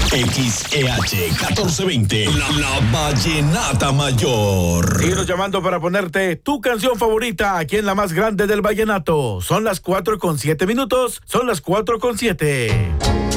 XEH 1420, la Vallenata Mayor. Síguenos llamando para ponerte tu canción favorita aquí en la más grande del vallenato. Son las 4:07. Son las 4:07.